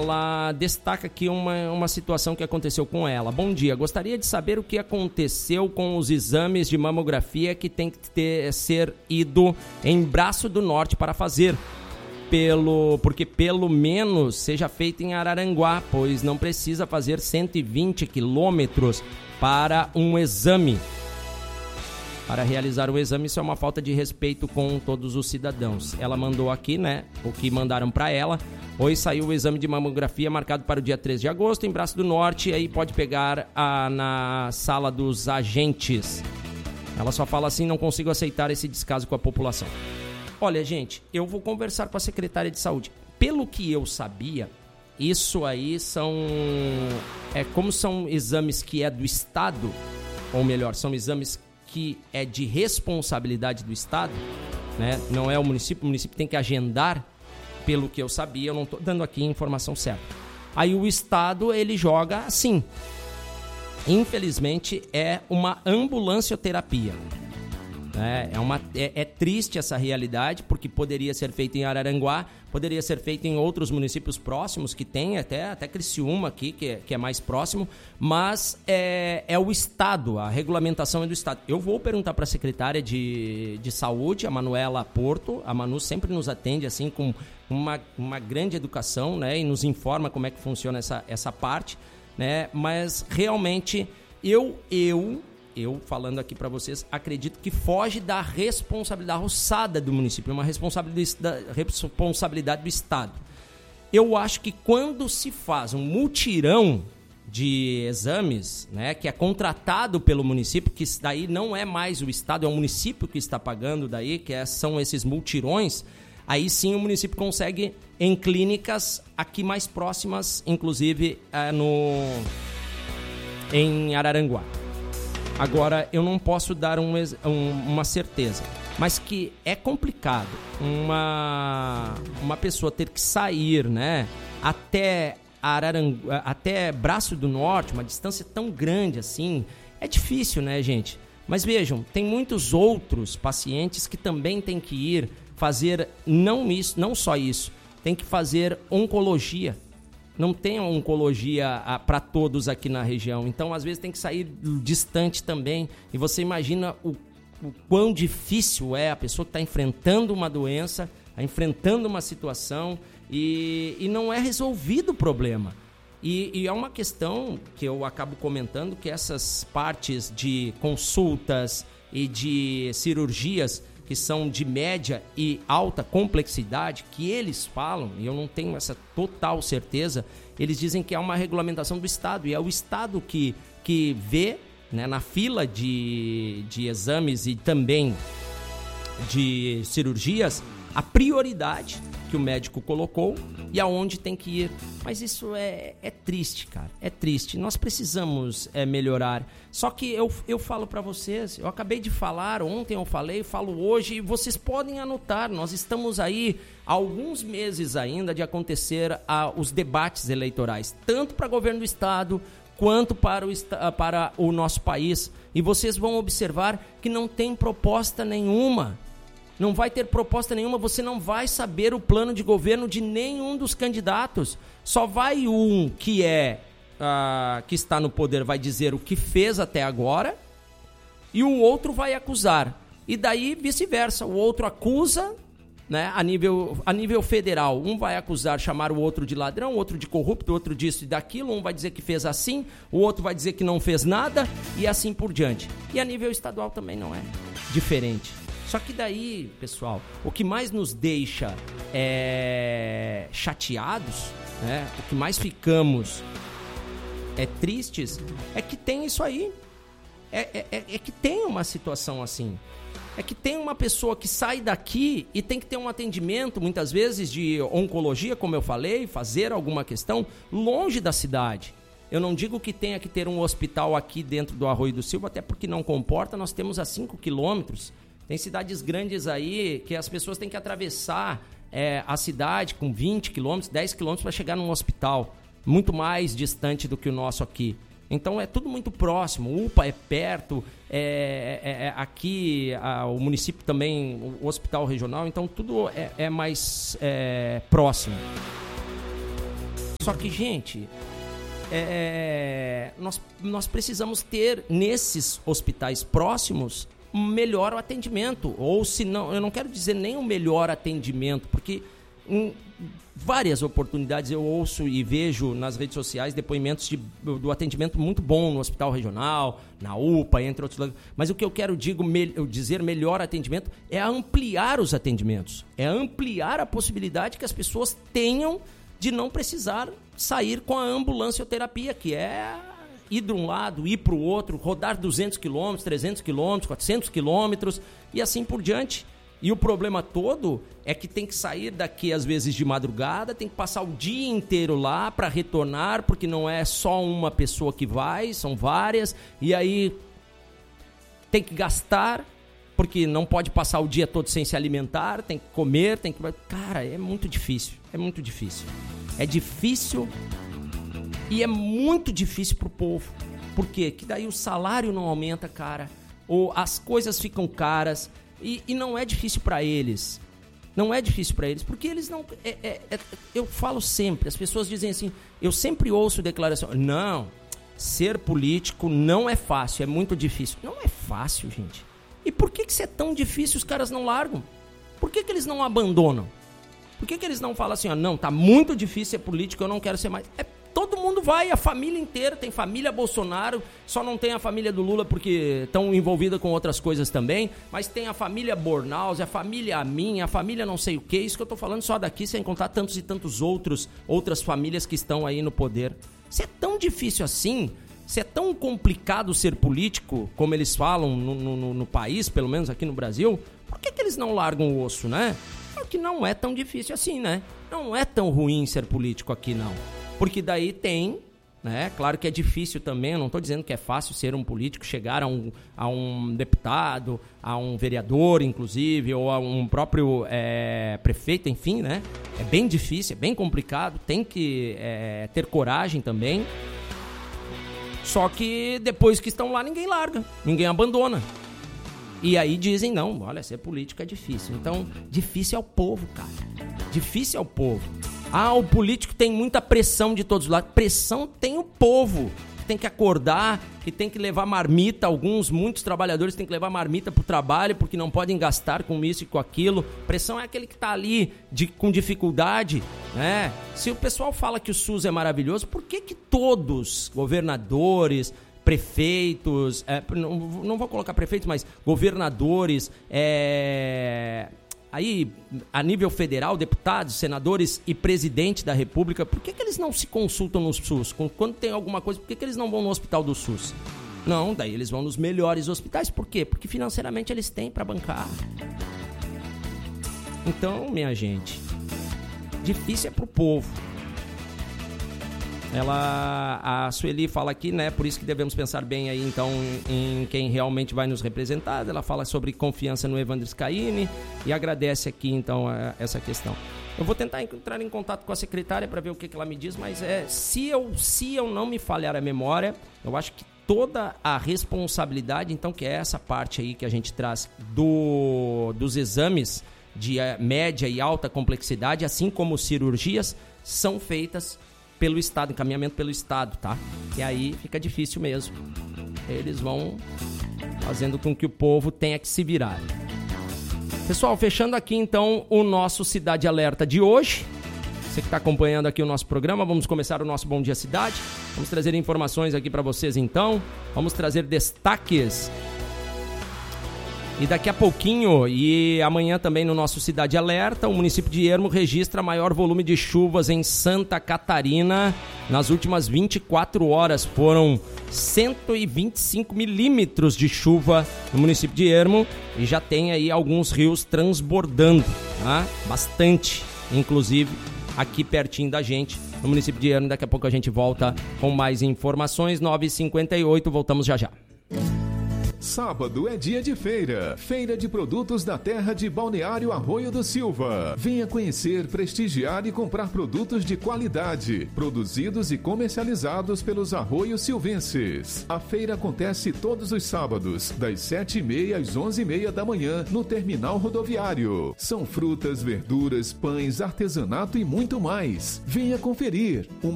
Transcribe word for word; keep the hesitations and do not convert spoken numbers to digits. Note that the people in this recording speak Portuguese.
Ela destaca aqui uma, uma situação que aconteceu com ela. Bom dia, gostaria de saber o que aconteceu com os exames de mamografia que tem que ter, ser ido em Braço do Norte para fazer. Pelo, porque pelo menos seja feito em Araranguá, pois não precisa fazer cento e vinte quilômetros para um exame. Para realizar o exame, isso é uma falta de respeito com todos os cidadãos. Ela mandou aqui, né, o que mandaram para ela. Hoje saiu o exame de mamografia marcado para o dia três de agosto, em Braço do Norte, aí pode pegar a, na sala dos agentes. Ela só fala assim, não consigo aceitar esse descaso com a população. Olha, gente, eu vou conversar com a secretária de saúde. Pelo que eu sabia, isso aí são... É, como são exames que é do Estado, ou melhor, são exames que é de responsabilidade do Estado, né? Não é o município, o município tem que agendar, pelo que eu sabia, eu não estou dando aqui a informação certa. Aí o Estado, ele joga assim. Infelizmente, é uma ambulancioterapia. É, é, uma, é, é triste essa realidade, porque poderia ser feito em Araranguá, poderia ser feito em outros municípios próximos, que tem até, até Criciúma aqui, que é, que é mais próximo, mas é, é o Estado, a regulamentação é do Estado. Eu vou perguntar para a secretária de, de saúde, a Manuela Porto. A Manu sempre nos atende assim com uma, uma grande educação, né, e nos informa como é que funciona essa, essa parte, né, mas realmente eu... eu Eu, falando aqui para vocês, acredito que foge da responsabilidade, da roçada do município, uma responsabilidade, responsabilidade do Estado. Eu acho que quando se faz um mutirão de exames, né, que é contratado pelo município, que daí não é mais o Estado, é o município que está pagando daí, que é, são esses multirões, aí sim o município consegue em clínicas aqui mais próximas, inclusive é, no, em Araranguá. Agora, eu não posso dar um, um, uma certeza, mas que é complicado uma, uma pessoa ter que sair, né, até, Ararangu, até Braço do Norte, uma distância tão grande assim, é difícil, né, gente? Mas vejam, tem muitos outros pacientes que também têm que ir fazer, não, isso, não só isso, tem que fazer oncologia. Não tem oncologia para todos aqui na região. Então, às vezes, tem que sair distante também. E você imagina o, o quão difícil é a pessoa que está enfrentando uma doença, enfrentando uma situação e, e não é resolvido o problema. E, e é uma questão que eu acabo comentando, que essas partes de consultas e de cirurgias que são de média e alta complexidade, que eles falam, e eu não tenho essa total certeza, eles dizem que é uma regulamentação do Estado, e é o Estado que, que vê, né, na fila de, de exames e também de cirurgias, a prioridade que o médico colocou e aonde tem que ir. Mas isso é, é triste, cara. É triste. Nós precisamos é, melhorar. Só que eu, eu falo para vocês, eu acabei de falar, ontem eu falei, falo hoje, e vocês podem anotar. Nós estamos aí há alguns meses ainda de acontecer a, os debates eleitorais, tanto para governo do Estado quanto para o, para o nosso país. E vocês vão observar que não tem proposta nenhuma. Não vai ter proposta nenhuma, você não vai saber o plano de governo de nenhum dos candidatos. Só vai um que é uh, que está no poder, vai dizer o que fez até agora, e o outro vai acusar. E daí vice-versa, o outro acusa, né, a nível, a nível federal. Um vai acusar, chamar o outro de ladrão, o outro de corrupto, o outro disso e daquilo. Um vai dizer que fez assim, o outro vai dizer que não fez nada, e assim por diante. E a nível estadual também não é diferente. Só que daí, pessoal, o que mais nos deixa é, chateados, né, o que mais ficamos é, tristes, é que tem isso aí. É, é, é que tem uma situação assim. É que tem uma pessoa que sai daqui e tem que ter um atendimento, muitas vezes, de oncologia, como eu falei, fazer alguma questão longe da cidade. Eu não digo que tenha que ter um hospital aqui dentro do Arroio do Silva, até porque não comporta, nós temos a cinco quilômetros. Tem cidades grandes aí que as pessoas têm que atravessar é, a cidade com vinte quilômetros, dez quilômetros para chegar num hospital, muito mais distante do que o nosso aqui. Então é tudo muito próximo, o U P A é perto, é, é, é aqui a, o município também, o hospital regional, então tudo é, é mais é, próximo. Só que, gente, é, nós, nós precisamos ter nesses hospitais próximos um melhor atendimento. Ou se não, eu não quero dizer nem o melhor atendimento, porque em várias oportunidades eu ouço e vejo nas redes sociais depoimentos de, do atendimento muito bom no hospital regional, na U P A, entre outros lugares. Mas o que eu quero digo, me, dizer melhor atendimento é ampliar os atendimentos. É ampliar a possibilidade que as pessoas tenham de não precisar sair com a ambulancioterapia, que é ir de um lado, ir para o outro, rodar duzentos quilômetros, trezentos quilômetros, quatrocentos quilômetros e assim por diante. E o problema todo é que tem que sair daqui às vezes de madrugada, tem que passar o dia inteiro lá para retornar, porque não é só uma pessoa que vai, são várias, e aí tem que gastar, porque não pode passar o dia todo sem se alimentar, tem que comer, tem que... Cara, é muito difícil, é muito difícil. É difícil e é muito difícil pro povo. Por quê? Que daí o salário não aumenta, cara, ou as coisas ficam caras. E, e não é difícil para eles, não é difícil para eles, porque eles não, é, é, é, eu falo sempre, as pessoas dizem assim, eu sempre ouço declaração, não, ser político não é fácil, é muito difícil. Não é fácil, gente. E por que que isso é tão difícil, os caras não largam? Por que que eles não abandonam? Por que que eles não falam assim, ó, não, tá muito difícil ser político, eu não quero ser mais... É, todo mundo vai, a família inteira, tem família Bolsonaro, só não tem a família do Lula porque estão envolvida com outras coisas também, mas tem a família Bornhaus, a família Amin, a família não sei o que, isso que eu tô falando só daqui, sem contar tantos e tantos outros, outras famílias que estão aí no poder. Se é tão difícil assim, se é tão complicado ser político, como eles falam no, no, no país, pelo menos aqui no Brasil, por que que eles não largam o osso, né? Porque não é tão difícil assim, né? Não é tão ruim ser político aqui, não. Porque daí tem, né? Claro que é difícil também, eu não estou dizendo que é fácil ser um político, chegar a um, a um deputado, a um vereador, inclusive, ou a um próprio é, prefeito, enfim, né? É bem difícil, é bem complicado, tem que é, ter coragem também. Só que depois que estão lá, ninguém larga, ninguém abandona. E aí dizem, não, olha, ser político é difícil. Então, difícil é o povo, cara. Difícil é o povo. Ah, o político tem muita pressão de todos os lados. Pressão tem o povo, que tem que acordar, que tem que levar marmita. Alguns, muitos trabalhadores têm que levar marmita pro trabalho porque não podem gastar com isso e com aquilo. Pressão é aquele que tá ali de, com dificuldade, né? Se o pessoal fala que o SUS é maravilhoso, por que que todos, governadores, prefeitos, é, não, não vou colocar prefeitos, mas governadores, é... aí, a nível federal, deputados, senadores e presidente da República, por que que eles não se consultam no SUS? Quando tem alguma coisa, por que que eles não vão no hospital do SUS? Não, daí eles vão nos melhores hospitais. Por quê? Porque financeiramente eles têm para bancar. Então, minha gente, difícil é pro povo. Ela, a Sueli fala aqui, né, por isso que devemos pensar bem aí, então, em quem realmente vai nos representar. Ela fala sobre confiança no Evandro Scaini e agradece aqui, então, a, essa questão. Eu vou tentar entrar em contato com a secretária para ver o que, que ela me diz, mas é, se, eu, se eu não me falhar a memória, eu acho que toda a responsabilidade, então, que é essa parte aí que a gente traz do, dos exames de média e alta complexidade, assim como cirurgias, são feitas pelo Estado, encaminhamento pelo Estado, tá? E aí fica difícil mesmo. Eles vão fazendo com que o povo tenha que se virar. Pessoal, fechando aqui então o nosso Cidade Alerta de hoje. Você que está acompanhando aqui o nosso programa, vamos começar o nosso Bom Dia Cidade. Vamos trazer informações aqui para vocês então. Vamos trazer destaques. E daqui a pouquinho, e amanhã também no nosso Cidade Alerta, o município de Ermo registra maior volume de chuvas em Santa Catarina. Nas últimas vinte e quatro horas foram cento e vinte e cinco milímetros de chuva no município de Ermo e já tem aí alguns rios transbordando, tá? Bastante, inclusive aqui pertinho da gente, no município de Ermo. Daqui a pouco a gente volta com mais informações. nove e cinquenta e oito, voltamos já já. Sábado é dia de feira. Feira de produtos da terra de Balneário Arroio do Silva. Venha conhecer, prestigiar e comprar produtos de qualidade, produzidos e comercializados pelos arroios silvenses. A feira acontece todos os sábados, das sete e meia às onze e meia da manhã, no terminal rodoviário. São frutas, verduras, pães, artesanato e muito mais. Venha conferir.